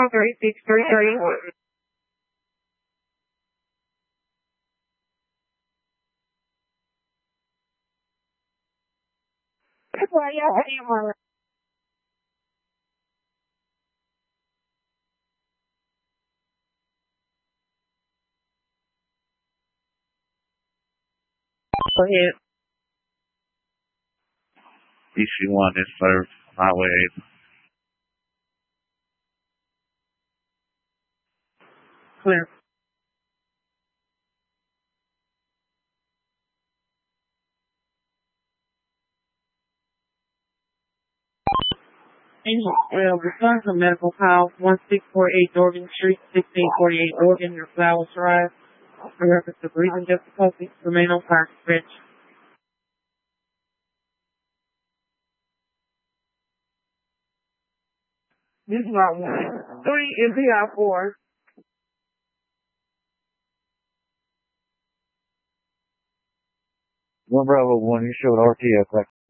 36, 31. That's why y'all ain't my Go ahead. DC1 is served. Highway 8. Clear. Return to Medical House, 1648 Dorgan Street, 1648 Dorgan, your Flowers Drive. For reference to breathing difficulties, remain on park bridge. This is not 1. 3 is the I-4. 1 Bravo 1, you showed RTF.